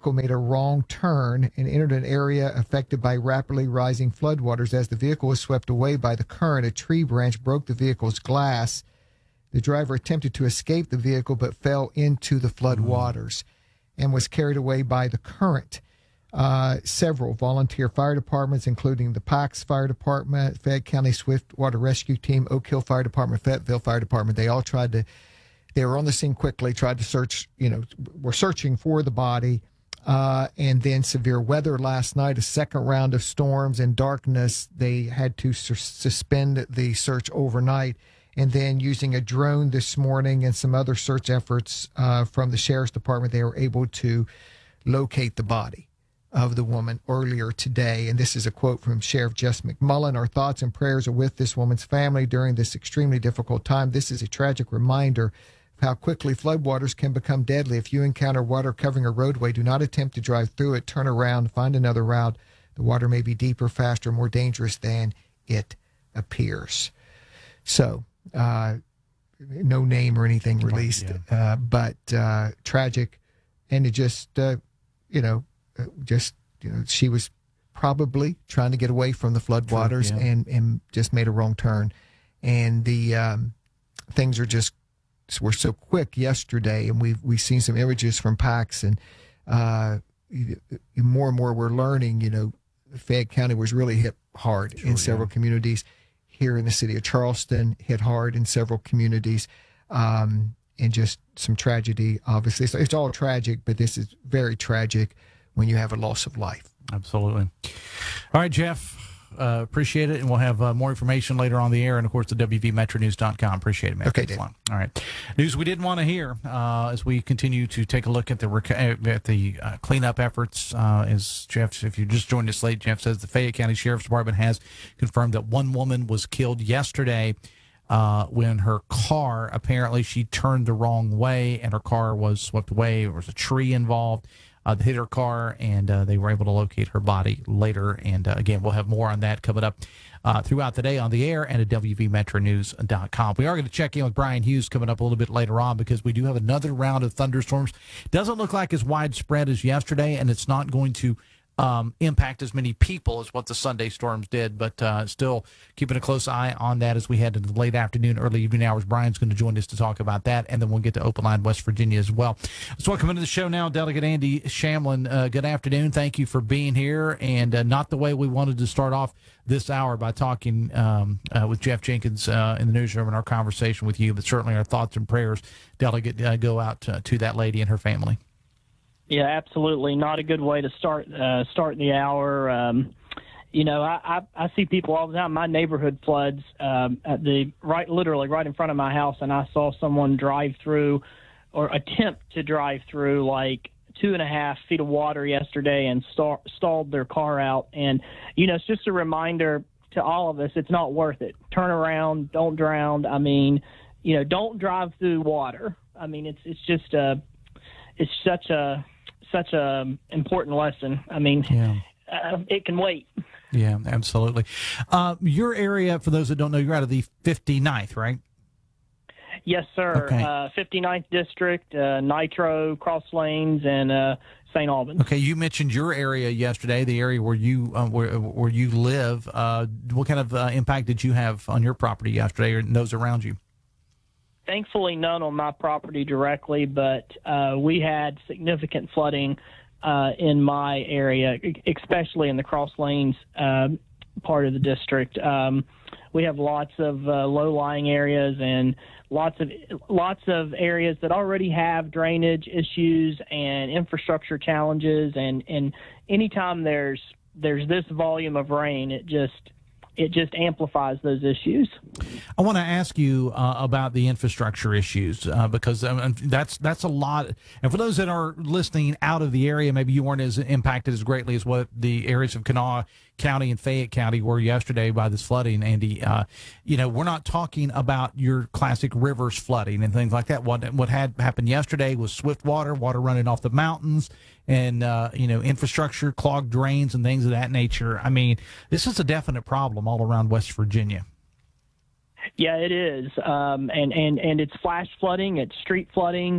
vehicle made a wrong turn and entered an area affected by rapidly rising floodwaters. As the vehicle was swept away by the current, a tree branch broke the vehicle's glass. The driver attempted to escape the vehicle but fell into the floodwaters and was carried away by the current. Several volunteer fire departments, including the Pikes Fire Department, Fayette County Swiftwater Rescue Team, Oak Hill Fire Department, Fayetteville Fire Department, they were on the scene quickly, tried to search, were searching for the body. And then severe weather last night, a second round of storms and darkness. They had to suspend the search overnight. And then using a drone this morning and some other search efforts from the Sheriff's Department, they were able to locate the body of the woman earlier today. And this is a quote from Sheriff Jess McMullen. Our thoughts and prayers are with this woman's family during this extremely difficult time. This is a tragic reminder of how quickly floodwaters can become deadly. If you encounter water covering a roadway, do not attempt to drive through it. Turn around, find another route. The water may be deeper, faster, more dangerous than it appears. So, no name or anything released, but tragic. And it just, she was probably trying to get away from the floodwaters and just made a wrong turn. And the things were so quick yesterday, and we've seen some images from Pikes, and more and more we're learning, Fayette County was really hit hard in several communities. Here in the city of Charleston, hit hard in several communities, and just some tragedy, obviously. So it's all tragic, but this is very tragic when you have a loss of life. Absolutely. All right, Jeff, appreciate it, and we'll have more information later on the air, and, of course, the WVMetroNews.com. Appreciate it, man. Okay, Dave. All right. News we didn't want to hear as we continue to take a look at the cleanup efforts. As Jeff, if you just joined us late, Jeff says the Fayette County Sheriff's Department has confirmed that one woman was killed yesterday when her car, apparently she turned the wrong way and her car was swept away. There was a tree involved. That hit her car, and they were able to locate her body later. And, again, we'll have more on that coming up throughout the day on the air and at WVMetroNews.com. We are going to check in with Brian Hughes coming up a little bit later on because we do have another round of thunderstorms. Doesn't look like as widespread as yesterday, and it's not going to impact as many people as what the Sunday storms did, but still keeping a close eye on that as we head into the late afternoon, early evening hours. Brian's going to join us to talk about that, and then we'll get to Open Line West Virginia as well. Let's welcome into the show now Delegate Andy Shamlin. Good afternoon. Thank you for being here, and not the way we wanted to start off this hour by talking with Jeff Jenkins in the newsroom and our conversation with you, but certainly our thoughts and prayers, Delegate, go out to that lady and her family. Yeah, absolutely. Not a good way to start the hour. I see people all the time. My neighborhood floods literally right in front of my house, and I saw someone drive through or attempt to drive through like 2.5 feet of water yesterday and stalled their car out. And, it's just a reminder to all of us, it's not worth it. Turn around, don't drown. I mean, don't drive through water. I mean, it's such a important lesson. I mean, it can wait. Yeah, absolutely. Your area, for those that don't know, you're out of the 59th, right? Yes, sir. Okay. 59th District, Nitro, Cross Lanes, and St. Albans. Okay, you mentioned your area yesterday, the area where you where you live. What kind of impact did you have on your property yesterday or those around you? Thankfully, none on my property directly, but we had significant flooding in my area, especially in the Cross Lanes part of the district. We have lots of low-lying areas and lots of areas that already have drainage issues and infrastructure challenges. And anytime there's this volume of rain, it just amplifies those issues. I want to ask you about the infrastructure issues because that's a lot. And for those that are listening out of the area, maybe you weren't as impacted as greatly as what the areas of Kanawha County and Fayette County were yesterday by this flooding, Andy. We're not talking about your classic rivers flooding and things like that. What had happened yesterday was swift water running off the mountains, and infrastructure, clogged drains, and things of that nature. I mean, this is a definite problem all around West Virginia. Yeah, it is, and it's flash flooding, it's street flooding.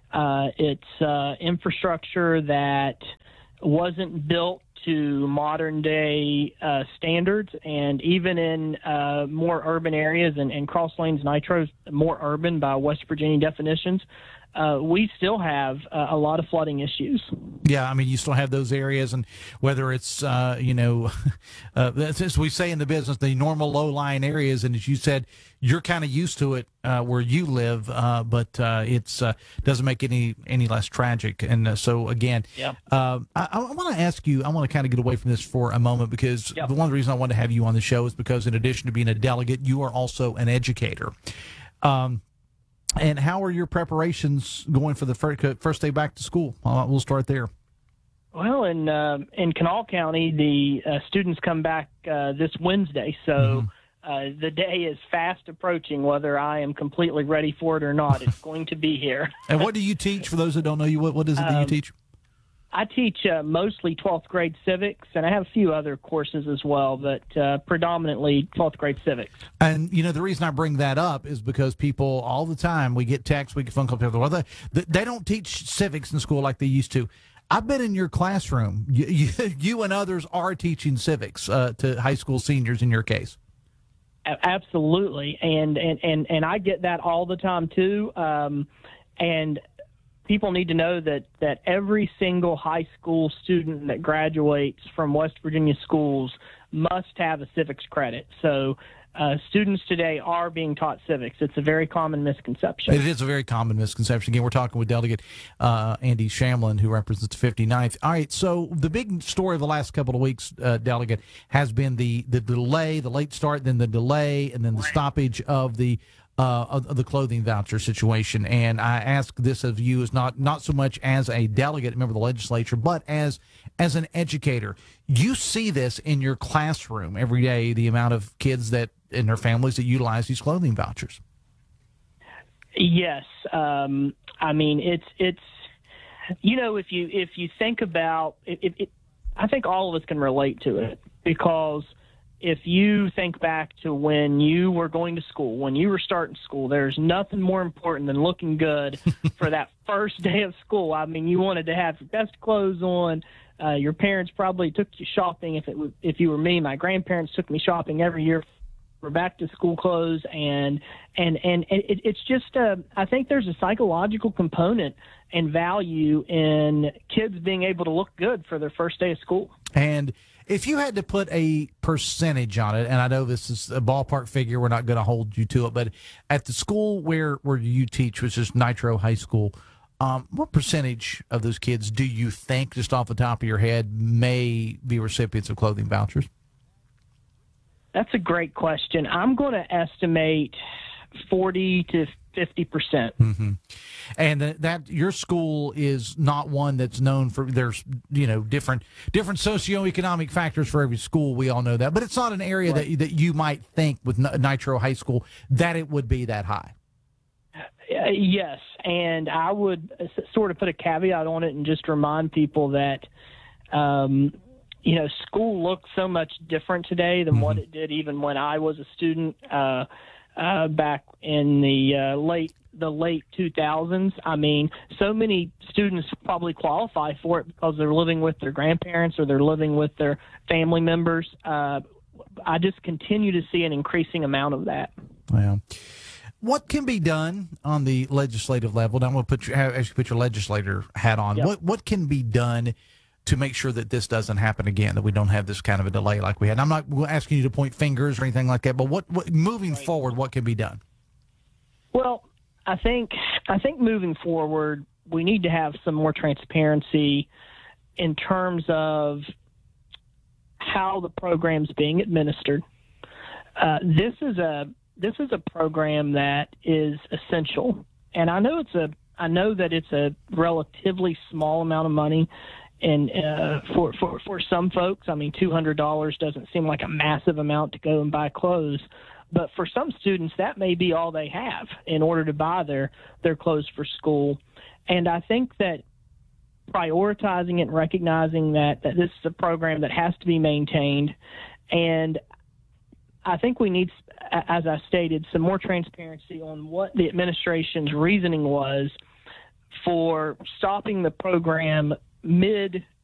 It's infrastructure that wasn't built to modern day standards, and even in more urban areas, and Cross Lanes Nitro's more urban by West Virginia definitions, we still have a lot of flooding issues. Yeah, I mean, you still have those areas, and whether it's, as we say in the business, the normal low-lying areas, and as you said, you're kind of used to it where you live, but it's doesn't make it any less tragic. And so, again, I want to ask you, I want to kind of get away from this for a moment, because one of the reasons I wanted to have you on the show is because in addition to being a delegate, you are also an educator. And how are your preparations going for the first day back to school? We'll start there. Well, in Kanawha County, the students come back this Wednesday, so the day is fast approaching. Whether I am completely ready for it or not, it's going to be here. And what do you teach? For those that don't know you, what is it that you teach? I teach mostly 12th grade civics, and I have a few other courses as well, but predominantly 12th grade civics. And, the reason I bring that up is because people all the time, we get texts, we get phone calls, they don't teach civics in school like they used to. I've been in your classroom. You and others are teaching civics to high school seniors in your case. Absolutely, and I get that all the time too, and people need to know that every single high school student that graduates from West Virginia schools must have a civics credit. So students today are being taught civics. It's a very common misconception. It is a very common misconception. Again, we're talking with Delegate Andy Shamlin, who represents the 59th. All right, so the big story of the last couple of weeks, Delegate, has been the delay, the late start, then the delay, and then the stoppage of the clothing voucher situation. And I ask this of you as not so much as a delegate, member of the legislature, but as an educator. You see this in your classroom every day, the amount of kids that and their families that utilize these clothing vouchers. Yes. I mean, it's if you think about it, I think all of us can relate to it, because if you think back to when you were going to school, when you were starting school, there's nothing more important than looking good for that first day of school. I mean, you wanted to have your best clothes on. Your parents probably took you shopping. If you were me, my grandparents took me shopping every year for back to school clothes, and it's just I think there's a psychological component and value in kids being able to look good for their first day of school. And if you had to put a percentage on it, and I know this is a ballpark figure, we're not going to hold you to it, but at the school where you teach, which is Nitro High School, what percentage of those kids do you think, just off the top of your head, may be recipients of clothing vouchers? That's a great question. I'm going to estimate 40 to 50%. Mm-hmm. And that your school is not one that's known for, there's different socioeconomic factors for every school. We all know that, but it's not an area that you might think with Nitro High School that it would be that high. Yes, and I would sort of put a caveat on it and just remind people that school looks so much different today than what it did even when I was a student back in the late 2000s. I mean, so many students probably qualify for it because they're living with their grandparents or they're living with their family members. I just continue to see an increasing amount of that. Wow. What can be done on the legislative level? Now I'm going to put your legislator hat on. Yep. What can be done to make sure that this doesn't happen again, that we don't have this kind of a delay like we had? And I'm not asking you to point fingers or anything like that, but what moving forward, what can be done? Well, I think moving forward, we need to have some more transparency in terms of how the program's being administered. This is a program that is essential, and I know that it's a relatively small amount of money, and for some folks, I mean, $200 doesn't seem like a massive amount to go and buy clothes, but for some students, that may be all they have in order to buy their clothes for school. And I think that prioritizing it and recognizing that this is a program that has to be maintained, and I think we need, as I stated, some more transparency on what the administration's reasoning was for stopping the program mid